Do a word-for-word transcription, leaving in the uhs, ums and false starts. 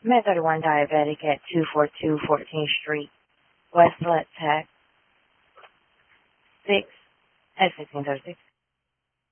Med thirty-one diabetic at two forty-two fourteenth Street, West Let's Tech, six, at sixteen thirty-six.